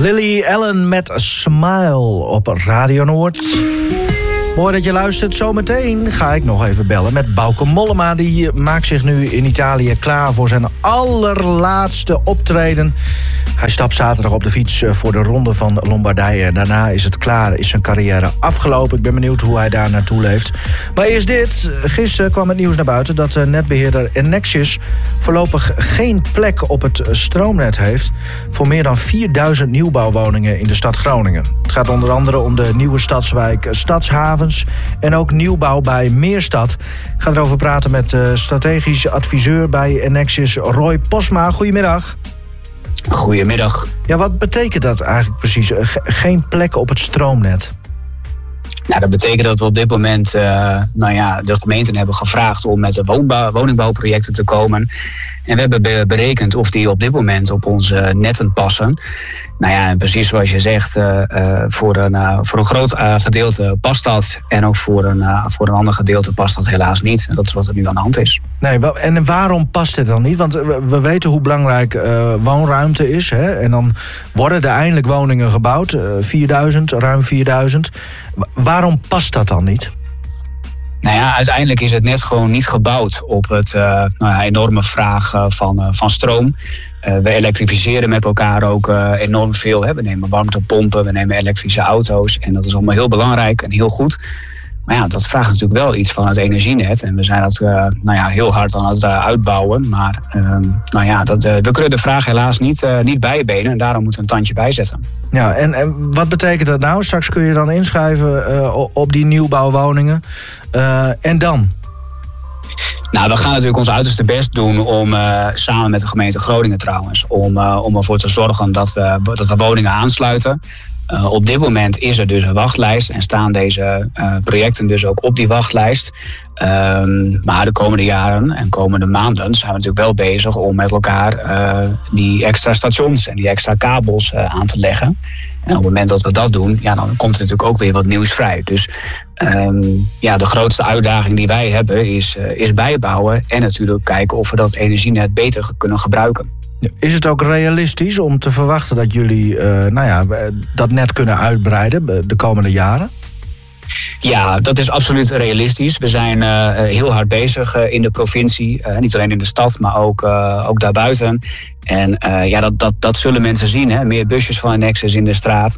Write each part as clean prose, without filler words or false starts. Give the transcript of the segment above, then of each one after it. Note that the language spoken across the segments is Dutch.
Lily Allen met Smile op Radio Noord. Mooi dat je luistert. Zometeen ga ik nog even bellen met Bauke Mollema. Die maakt zich nu in Italië klaar voor zijn allerlaatste optreden. Hij stapt zaterdag op de fiets voor de Ronde van Lombardije. Daarna is het klaar, is zijn carrière afgelopen. Ik ben benieuwd hoe hij daar naartoe leeft. Maar eerst dit. Gisteren kwam het nieuws naar buiten dat netbeheerder Enexis voorlopig geen plek op het stroomnet heeft voor meer dan 4000 nieuwbouwwoningen in de stad Groningen. Het gaat onder andere om de nieuwe stadswijk Stadshavens en ook nieuwbouw bij Meerstad. Ik ga erover praten met strategisch adviseur bij Enexis, Roy Posma. Goedemiddag. Goedemiddag. Ja, wat betekent dat eigenlijk precies? Geen plek op het stroomnet? Nou, dat betekent dat we op dit moment de gemeenten hebben gevraagd om met de woningbouwprojecten te komen. En we hebben berekend of die op dit moment op onze netten passen. Nou ja, en precies zoals je zegt, voor een groot gedeelte past dat. En ook voor een ander gedeelte past dat helaas niet. En dat is wat er nu aan de hand is. Nee, en waarom past het dan niet? Want we weten hoe belangrijk woonruimte is. Hè? En dan worden er eindelijk woningen gebouwd. 4000, ruim 4000. Waarom past dat dan niet? Nou ja, uiteindelijk is het net gewoon niet gebouwd op het enorme vraag van stroom. We elektrificeren met elkaar ook enorm veel. Hè. We nemen warmtepompen, we nemen elektrische auto's. En dat is allemaal heel belangrijk en heel goed. Maar ja, dat vraagt natuurlijk wel iets van het energienet. En we zijn dat heel hard aan het uitbouwen. Maar we kunnen de vraag helaas niet bijbenen. En daarom moeten we een tandje bijzetten. Ja, en wat betekent dat nou? Straks kun je dan inschrijven op die nieuwbouwwoningen. En dan? Nou, we gaan natuurlijk ons uiterste best doen om samen met de gemeente Groningen trouwens... om ervoor te zorgen dat we woningen aansluiten. Op dit moment is er dus een wachtlijst en staan deze projecten dus ook op die wachtlijst. Maar de komende jaren en komende maanden zijn we natuurlijk wel bezig om met elkaar die extra stations en die extra kabels aan te leggen. En op het moment dat we dat doen, ja, dan komt er natuurlijk ook weer wat nieuws vrij. Dus de grootste uitdaging die wij hebben is bijbouwen en natuurlijk kijken of we dat energienet beter kunnen gebruiken. Is het ook realistisch om te verwachten dat jullie dat net kunnen uitbreiden de komende jaren? Ja, dat is absoluut realistisch. We zijn heel hard bezig in de provincie. Niet alleen in de stad, maar ook daarbuiten. En dat zullen mensen zien. Hè? Meer busjes van Enexis in de straat.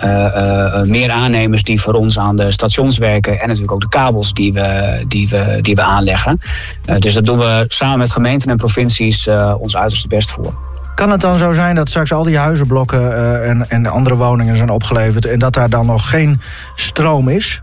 Meer aannemers die voor ons aan de stations werken. En natuurlijk ook de kabels die we aanleggen. Dus dat doen we samen met gemeenten en provincies ons uiterste best voor. Kan het dan zo zijn dat straks al die huizenblokken en andere woningen zijn opgeleverd en dat daar dan nog geen stroom is?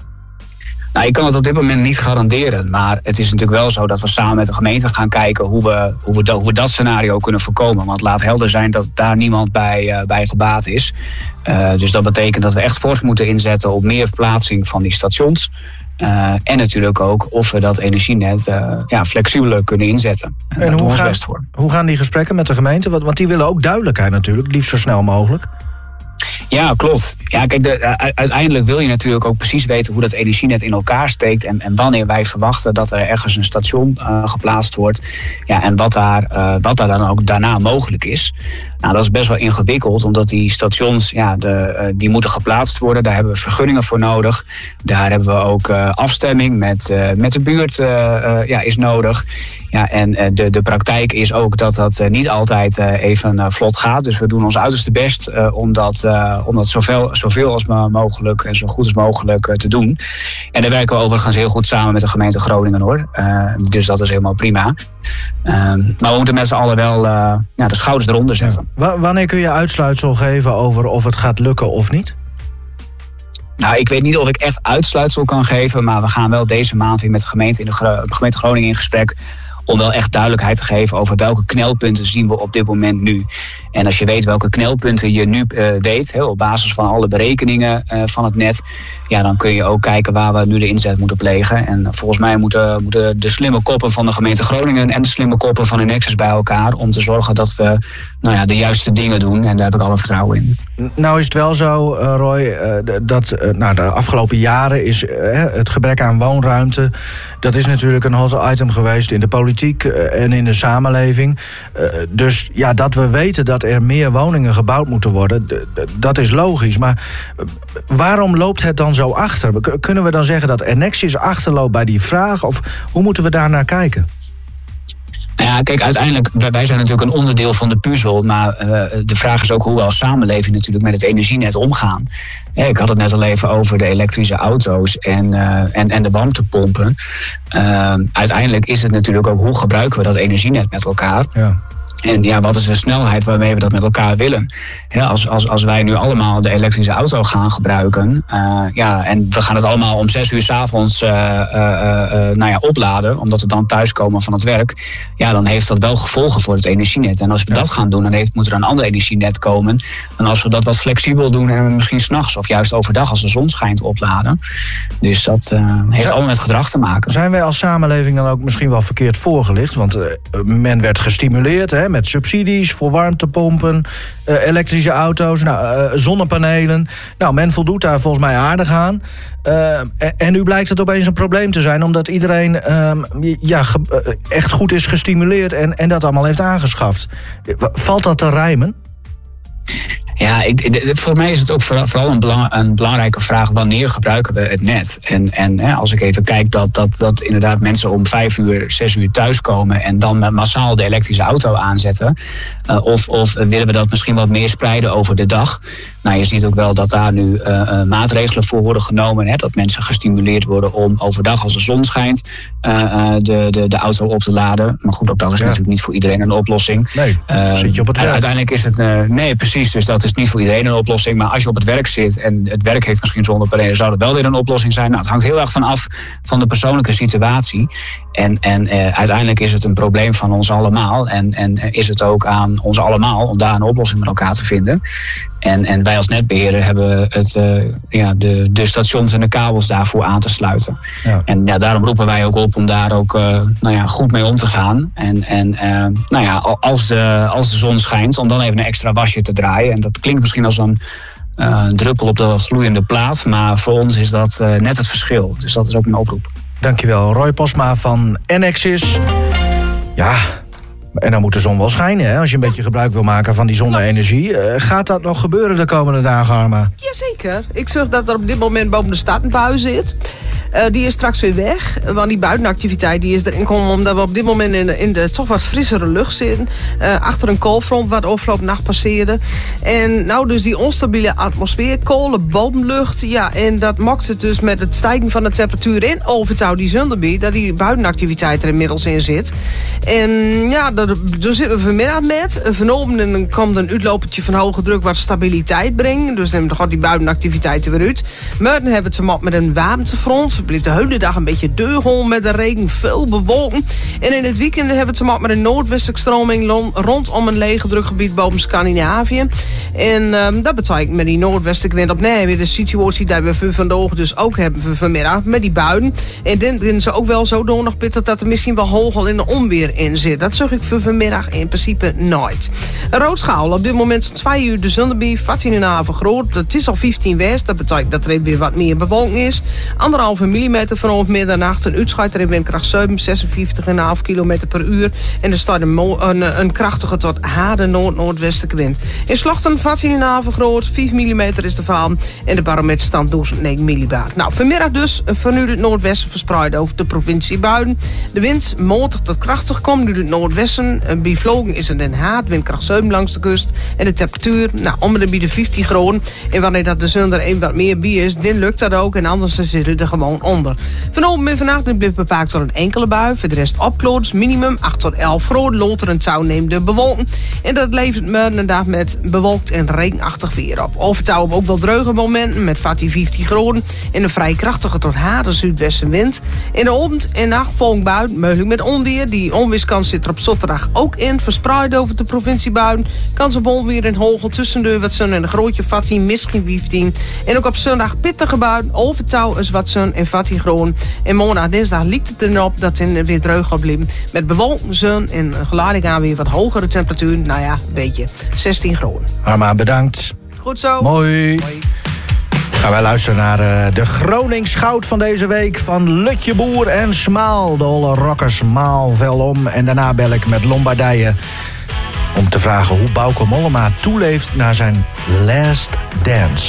Nou, ik kan het op dit moment niet garanderen. Maar het is natuurlijk wel zo dat we samen met de gemeente gaan kijken hoe we dat scenario kunnen voorkomen. Want laat helder zijn dat daar niemand bij gebaat is. Dus dat betekent dat we echt fors moeten inzetten op meer verplaatsing van die stations. En natuurlijk ook of we dat energienet flexibeler kunnen inzetten. En hoe gaan die gesprekken met de gemeente? Want die willen ook duidelijkheid natuurlijk, liefst zo snel mogelijk. Ja, klopt. Ja, kijk, uiteindelijk wil je natuurlijk ook precies weten hoe dat energienet in elkaar steekt en wanneer wij verwachten dat er ergens een station geplaatst wordt. Ja, en wat daar dan ook daarna mogelijk is. Nou, dat is best wel ingewikkeld, omdat die stations, die moeten geplaatst worden. Daar hebben we vergunningen voor nodig. Daar hebben we ook afstemming met de buurt is nodig. Ja, en de praktijk is ook dat niet altijd even vlot gaat. Dus we doen ons uiterste best om dat zoveel als mogelijk en zo goed als mogelijk te doen. En daar werken we overigens heel goed samen met de gemeente Groningen, hoor. Dus dat is helemaal prima. Maar we moeten met z'n allen wel de schouders eronder zetten. Ja. Wanneer kun je uitsluitsel geven over of het gaat lukken of niet? Nou, ik weet niet of ik echt uitsluitsel kan geven, maar we gaan wel deze maand weer met de gemeente Groningen in gesprek om wel echt duidelijkheid te geven over welke knelpunten zien we op dit moment nu. En als je weet welke knelpunten je nu weet, op basis van alle berekeningen van het net, ja, dan kun je ook kijken waar we nu de inzet moeten plegen. En volgens mij moeten de slimme koppen van de gemeente Groningen en de slimme koppen van Enexis bij elkaar om te zorgen dat we de juiste dingen doen. En daar heb ik alle vertrouwen in. Nou is het wel zo, Roy, dat de afgelopen jaren is het gebrek aan woonruimte, dat is natuurlijk een hot item geweest in de politiek en in de samenleving. Dus ja, dat we weten dat dat er meer woningen gebouwd moeten worden. Dat is logisch. Maar waarom loopt het dan zo achter? Kunnen we dan zeggen dat Ennexis achterloopt bij die vraag? Of hoe moeten we daar naar kijken? Ja, kijk, uiteindelijk, wij zijn natuurlijk een onderdeel van de puzzel. Maar de vraag is ook hoe we als samenleving natuurlijk met het energienet omgaan. Ik had het net al even over de elektrische auto's en de warmtepompen. Uiteindelijk is het natuurlijk ook hoe gebruiken we dat energienet met elkaar. Ja. En ja, wat is de snelheid waarmee we dat met elkaar willen? Ja, als wij nu allemaal de elektrische auto gaan gebruiken... en we gaan het allemaal om 6 uur 's avonds opladen... omdat we dan thuiskomen van het werk... ja, dan heeft dat wel gevolgen voor het energienet. En als we dat gaan doen, dan moet er een ander energienet komen. En als we dat wat flexibel doen... en misschien 's nachts of juist overdag als de zon schijnt opladen. Dus dat heeft allemaal met gedrag te maken. Zijn wij als samenleving dan ook misschien wel verkeerd voorgelicht? Want men werd gestimuleerd... met subsidies voor warmtepompen, elektrische auto's, zonnepanelen. Nou, men voldoet daar volgens mij aardig aan. En nu blijkt het opeens een probleem te zijn... omdat iedereen echt goed is gestimuleerd en dat allemaal heeft aangeschaft. Valt dat te rijmen? Ja, voor mij is het ook vooral een belangrijke vraag... wanneer gebruiken we het net? En als ik even kijk dat inderdaad mensen om 5 uur, 6 uur thuiskomen... en dan massaal de elektrische auto aanzetten... Of willen we dat misschien wat meer spreiden over de dag? Nou, je ziet ook wel dat daar nu maatregelen voor worden genomen... Hè, dat mensen gestimuleerd worden om overdag als de zon schijnt... de auto op te laden. Maar goed, ook dat is natuurlijk niet voor iedereen een oplossing. Nee, zit je op het werk. Uiteindelijk is het... nee, precies, dus dat is niet voor iedereen een oplossing. Maar als je op het werk zit en het werk heeft misschien zonnepanelen... zou dat wel weer een oplossing zijn. Nou, het hangt heel erg van af van de persoonlijke situatie. En uiteindelijk is het een probleem van ons allemaal. En is het ook aan ons allemaal om daar een oplossing met elkaar te vinden. En wij als netbeheerder hebben de stations en de kabels daarvoor aan te sluiten. Ja. En daarom roepen wij ook op om daar ook goed mee om te gaan. Als de zon schijnt, om dan even een extra wasje te draaien. En dat klinkt misschien als een druppel op de gloeiende plaat. Maar voor ons is dat net het verschil. Dus dat is ook een oproep. Dankjewel, Roy Posma van Ennexis. Ja... En dan moet de zon wel schijnen, hè, als je een beetje gebruik wil maken van die zonne-energie. Gaat dat nog gebeuren de komende dagen, Arma? Jazeker. Ik zeg dat er op dit moment boven de stad een bui zit. Die is straks weer weg. Want die buitenactiviteit die is erin komen omdat we op dit moment in de toch wat frissere lucht zitten. Achter een koolfront wat afgelopen nacht passeerde. En nou dus die onstabiele atmosfeer, kolen, bovenlucht. Ja, en dat maakt het dus met het stijgen van de temperatuur in Overtouw die Zunderby, dat die buitenactiviteit er inmiddels in zit. En ja, daar zitten we vanmiddag met. Vanochtend dan komt een uitlopertje van hoge druk wat stabiliteit brengt. Dus dan gaat die buitenactiviteit er weer uit. Maar dan hebben we het met een warmtefront. Het blijft de hele dag een beetje deurhol met de regen, veel bewolken. En in het weekend hebben we het met een noordwestelijke stroming rondom een lege drukgebied boven Scandinavië. En dat betekent met die noordwestelijke wind op weer de situatie die we vandaag dus ook hebben we vanmiddag met die buien. En dan vinden ze ook wel zo nog pittig dat er misschien wel hogel in de onweer in zit. Dat zag ik voor vanmiddag in principe nooit. Een roodschaal op dit moment 2 uur de Zunderby, 14,5 groot. Het is al 15 west, dat betekent dat er weer wat meer bewolking is. 1,5 millimeter vanaf middernacht. Een uitschuiter in windkracht 7, 56,5 kilometer per uur. En er staat een krachtige tot harde noord-noordwestelijke wind. In Slochten 14,5 groot, 5 millimeter is de vaan. En de barometer stand 1009 millibar. Nou, vanmiddag dus vanuit het noordwesten verspreid over de provincie Buiden. De wind matig tot krachtig komt nu het noordwesten. Bevlogen is er een haat, windkracht 7 langs de kust. En de temperatuur, om de 50 graden. En wanneer dat de zon er een wat meer bier is, dan lukt dat ook. En anders zit het er gewoon onder. Vanochtend en vannacht blijft bepaakt door een enkele bui. Voor de rest opkloot, minimum 8 tot 11 graden. Later en touw neemt de bewolking. En dat levert me een dag met bewolkt en regenachtig weer op. Overtouw op ook wel dreuge momenten met 50 graden. En een vrij krachtige tot harde zuidwestenwind. In de ochtend en nacht volgt bui, mogelijk met onweer. Die onweerskans zit er op zaterdag ook in. Verspreid over de provincie Buiden. Kans op onweer en hogel tussen de wat zon en een grootje 14, misschien 15. En ook op zondag pittige bui. Overtouw is wat zon en 14 graden. En maandag dinsdag liep het erop dat het weer dreug gaat blijven. Met bewolking, zon en geleidelijk aan weer wat hogere temperatuur. Nou ja, een beetje 16 graden. Arma, bedankt. Goed zo. Mooi. Gaan wij luisteren naar de Gronings goud van deze week van Lutje Boer en Smaal. De holle rockers Maal, Velom. En daarna bel ik met Lombardije. om te vragen hoe Bauke Mollema toeleeft naar zijn Last Dance.